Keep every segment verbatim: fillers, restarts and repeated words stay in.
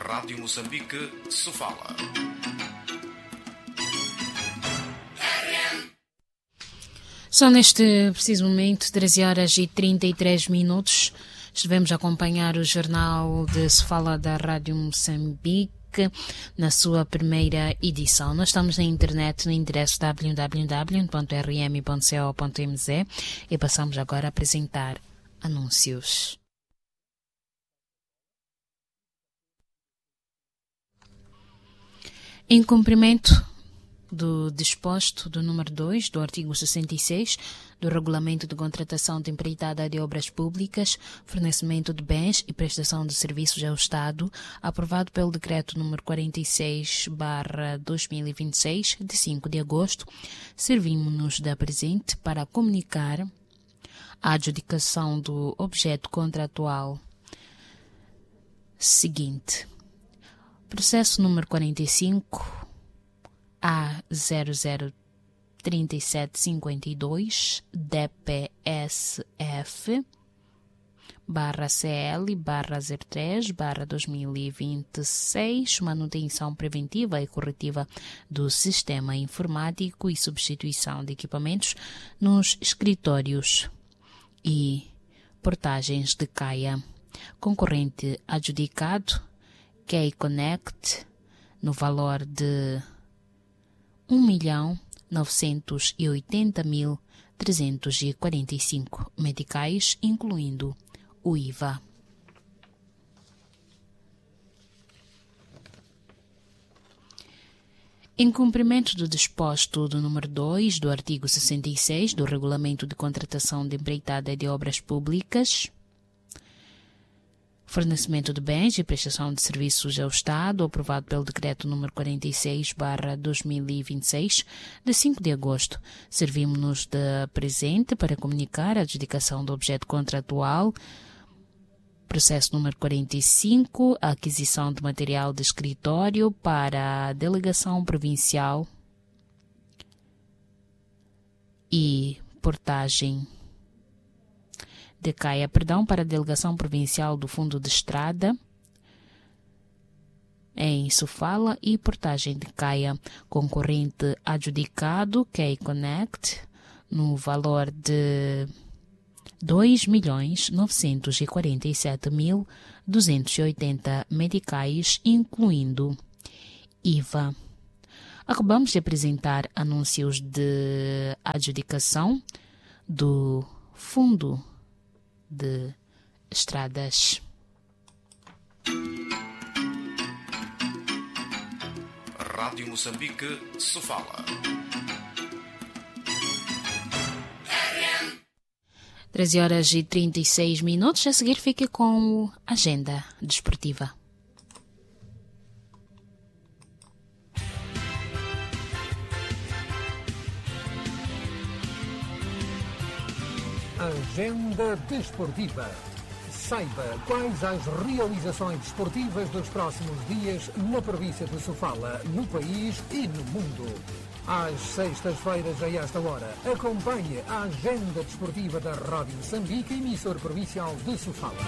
Rádio Moçambique, Sofala. Só neste preciso momento, treze horas e trinta e três minutos, estivemos a acompanhar o jornal de Sofala da Rádio Moçambique na sua primeira edição. Nós estamos na internet no endereço w w w ponto r m ponto co ponto m z e passamos agora a apresentar anúncios. Em cumprimento do disposto do número dois do artigo sessenta e seis do Regulamento de Contratação de Empreitada de Obras Públicas, Fornecimento de Bens e Prestação de Serviços ao Estado, aprovado pelo Decreto número quarenta e seis barra dois mil e vinte e seis, de cinco de agosto, servimos-nos da presente para comunicar a adjudicação do objeto contratual seguinte. Processo número quarenta e cinco A zero zero três sete cinco dois D P S F barra C L barra zero três barra dois mil e vinte e seis, manutenção preventiva e corretiva do sistema informático e substituição de equipamentos nos escritórios e portagens de CAIA. Concorrente adjudicado K-Connect no valor de um milhão novecentos e oitenta mil trezentos e quarenta e cinco meticais, incluindo o I V A. Em cumprimento do disposto do número dois do artigo sessenta e seis do Regulamento de Contratação de Empreitada de Obras Públicas, Fornecimento de Bens e Prestação de Serviços ao Estado, aprovado pelo Decreto número quarenta e seis barra dois mil e vinte e seis, de cinco de agosto, servimos-nos de presente para comunicar a adjudicação do objeto contratual, processo número quarenta e cinco, a aquisição de material de escritório para a Delegação Provincial e portagem de CAIA, perdão, para a Delegação Provincial do Fundo de Estrada em Sofala e portagem de CAIA, concorrente adjudicado K-Connect no valor de dois milhões novecentos e quarenta e sete mil duzentos e oitenta meticais, incluindo I V A. Acabamos de apresentar anúncios de adjudicação do Fundo de Estradas. Rádio Moçambique, Sofala. treze horas e trinta e seis minutos. A seguir fique com a Agenda Desportiva. Agenda Desportiva. Saiba quais as realizações desportivas dos próximos dias na província de Sofala, no país e no mundo. Às sextas-feiras, a esta hora, acompanhe a Agenda Desportiva da Rádio Moçambique, emissora provincial de Sofala.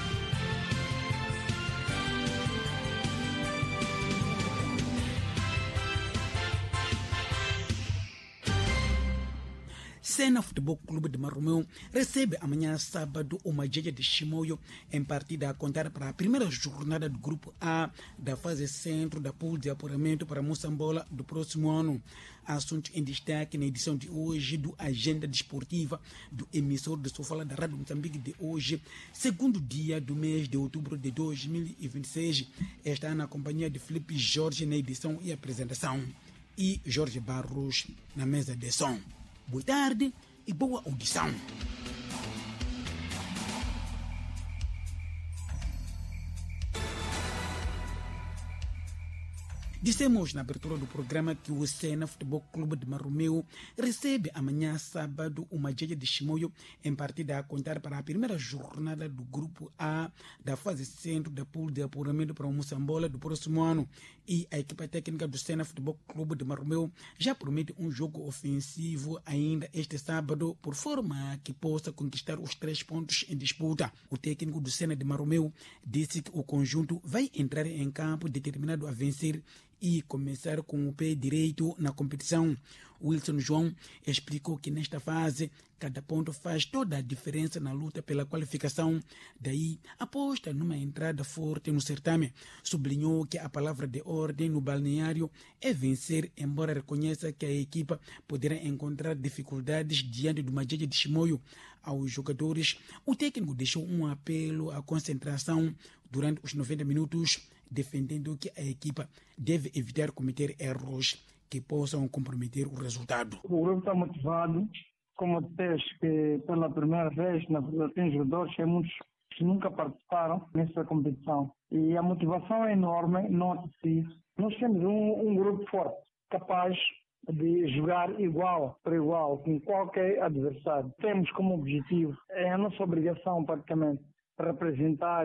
Sena Futebol Clube de Marromeu recebe amanhã sábado o Majeja de Chimoio em partida a contar para a primeira jornada do Grupo A da fase centro da pool de apuramento para Moçambola do próximo ano. Assunto em destaque na edição de hoje do Agenda Desportiva do emissor de Sofala da Rádio Moçambique de hoje, segundo dia do mês de outubro de dois mil e vinte e seis. Está na companhia de Felipe Jorge na edição e apresentação e Jorge Barros na mesa de som. Boa tarde e boa audição. Dissemos na abertura do programa que o Sena Futebol Clube de Marromeu recebe amanhã, sábado, uma Jeje de Chimoio em partida a contar para a primeira jornada do Grupo A da fase centro da pool de apuramento para o Moçambola do próximo ano. E a equipa técnica do Sena Futebol Clube de Marromeu já promete um jogo ofensivo ainda este sábado, por forma que possa conquistar os três pontos em disputa. O técnico do Sena de Marromeu disse que o conjunto vai entrar em campo determinado a vencer e começar com o pé direito na competição. Wilson João explicou que nesta fase cada ponto faz toda a diferença na luta pela qualificação, daí aposta numa entrada forte no certame. Sublinhou que a palavra de ordem no balneário é vencer, embora reconheça que a equipa poderá encontrar dificuldades diante do Jeje de Chimoio. Aos jogadores, o técnico deixou um apelo à concentração durante os noventa minutos, defendendo que a equipa deve evitar cometer erros que possam comprometer o resultado. O grupo está motivado, como disseste, que pela primeira vez, na verdade, tem jogadores que muitos que nunca participaram nessa competição. E a motivação é enorme, nota-se. Nós temos um, um grupo forte, capaz de jogar igual para igual com qualquer adversário. Temos como objetivo, é a nossa obrigação praticamente, representar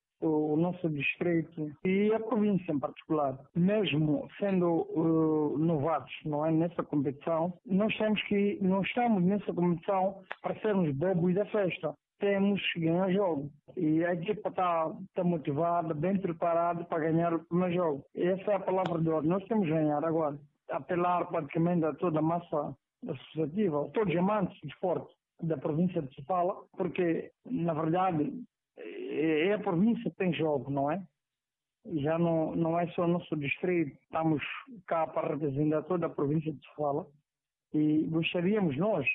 o nosso distrito e a província em particular. Mesmo sendo uh, novatos, não é, nessa competição, nós temos que, nós estamos nessa competição para sermos bobos da festa. Temos que ganhar jogo. E a equipa está tá motivada, bem preparada para ganhar o primeiro jogo. Essa é a palavra de ordem. Nós temos que ganhar agora. Apelar praticamente a toda a massa associativa, a todos os amantes de esporte da província de Sofala, porque, na verdade, é a província que tem jogo, não é? Já não, não é só o nosso distrito, estamos cá para representar toda a província de Sofala e gostaríamos nós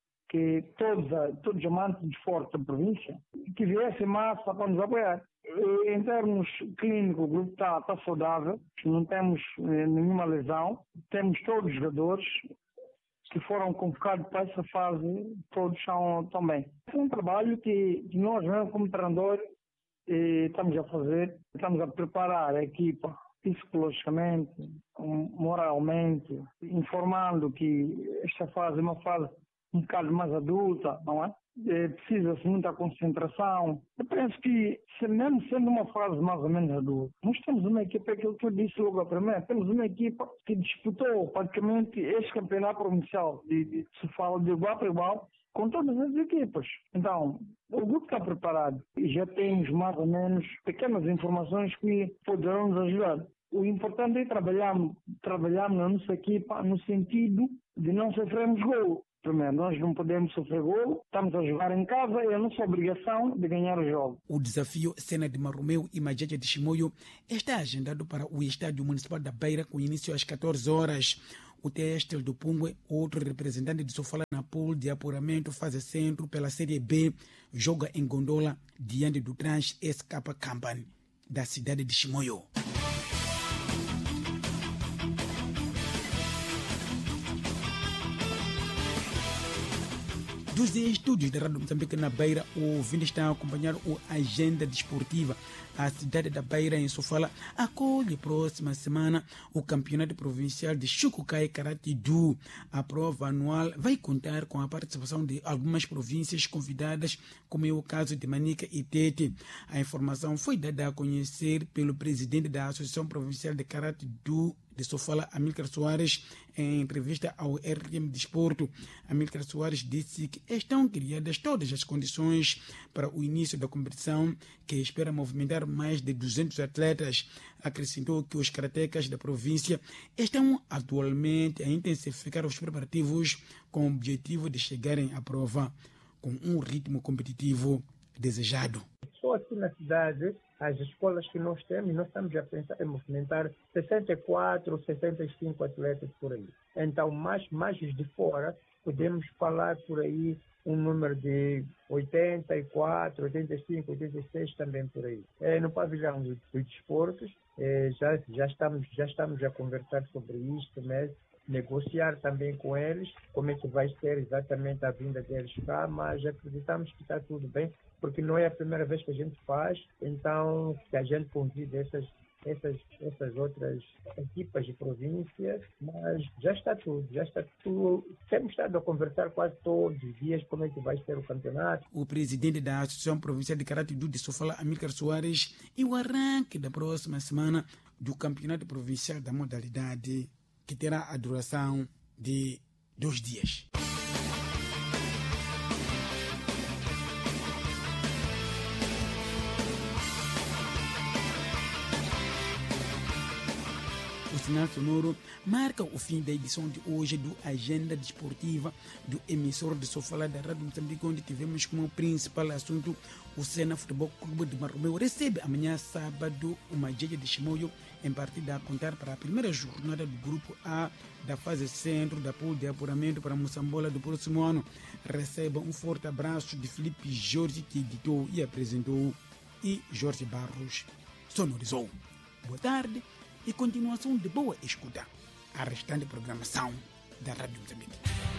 que todos, todos os amantes de esporte da província que viessem massa para nos apoiar. Em termos clínicos, o grupo está tá saudável, não temos eh, nenhuma lesão, temos todos os jogadores que foram convocados para essa fase, todos são também. É um trabalho que, que nós, mesmo como treinadores, eh, estamos a fazer, estamos a preparar a equipa psicologicamente, moralmente, informando que esta fase é uma fase um bocado mais adulta, não é? É, precisa-se muita concentração. Eu penso que, se mesmo sendo uma fase mais ou menos adulta, nós temos uma equipa, aquilo que eu disse logo a primeira, temos uma equipa que disputou praticamente este campeonato provincial de, de, se fala de igual para igual com todas as equipas. Então, o grupo está preparado e já temos mais ou menos pequenas informações que poderão nos ajudar. O importante é trabalhar, trabalhar na nossa equipa no sentido de não sofrermos gol. Primeiro, nós não podemos sofrer gol, estamos a jogar em casa, é a nossa obrigação de ganhar o jogo. O desafio Sena de Marromeu e Jeje de Chimoio está agendado para o Estádio Municipal da Beira, com início às catorze horas. O Testel do Pungue, outro representante de Sofala na pool de apuramento, fase centro pela Série B, joga em Gondola diante do Trans S K Company da cidade de Chimoio. Dos estúdios da Rádio Moçambique na Beira, o ouvinte está a acompanhar a agenda desportiva. A cidade da Beira, em Sofala, acolhe próxima semana o Campeonato Provincial de Chucucai Karate Do. A prova anual vai contar com a participação de algumas províncias convidadas, como é o caso de Manica e Tete. A informação foi dada a conhecer pelo presidente da Associação Provincial de Karate Do de Sofala, Amílcar Soares, em entrevista ao R M Desporto. Amílcar Soares disse que estão criadas todas as condições para o início da competição, que espera movimentar mais de duzentos atletas. Acrescentou que os karatecas da província estão atualmente a intensificar os preparativos com o objetivo de chegarem à prova com um ritmo competitivo desejado. Só aqui na cidade, as escolas que nós temos, nós estamos a pensar em movimentar sessenta e quatro, sessenta e cinco atletas por aí. Então, mais, mais de fora, podemos falar por aí um número de oitenta e quatro, oitenta e cinco, oitenta e seis também por aí. É, no pavilhão dos do desportos, é, já, já, estamos, já estamos a conversar sobre isto mesmo, negociar também com eles como é que vai ser exatamente a vinda deles cá, mas acreditamos que está tudo bem, porque não é a primeira vez que a gente faz, então que a gente convida essas, essas, essas outras equipas de províncias, mas já está tudo, já está tudo. Temos estado a conversar quase todos os dias como é que vai ser o campeonato. O presidente da Associação Provincial de Karate de Sofala, Amílcar Soares, e o arranque da próxima semana do Campeonato Provincial da modalidade, que terá a duração de dois dias. O sinal sonoro marca o fim da edição de hoje do Agenda Desportiva do emissor de Sofala da Rádio Moçambique, onde tivemos como principal assunto o Sena Futebol Clube de Marromeu. Recebe amanhã, sábado, uma Jeje de Chimoio, em partida a contar para a primeira jornada do Grupo A da fase centro da pool de apuramento para Moçambola do próximo ano. Receba um forte abraço de Felipe Jorge, que editou e apresentou, e Jorge Barros sonorizou. Boa tarde e continuação de boa escuta a restante programação da Rádio Moçambique.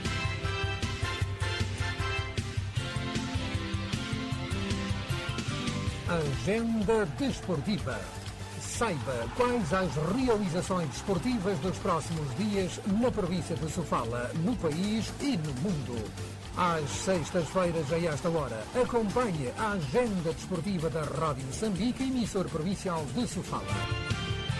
Agenda Desportiva. Saiba quais as realizações desportivas dos próximos dias na província de Sofala, no país e no mundo. Às sextas-feiras, a esta hora, acompanhe a Agenda Desportiva da Rádio Moçambique, emissor provincial de Sofala.